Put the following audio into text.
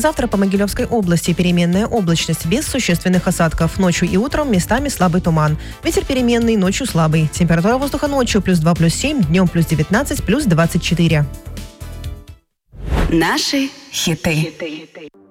Завтра по Могилевской области переменная облачность без существенных осадков. Ночью и утром местами слабый туман. Ветер переменный, ночью слабый. Температура воздуха ночью +2, +7, днем +19, +24. Наши хиты.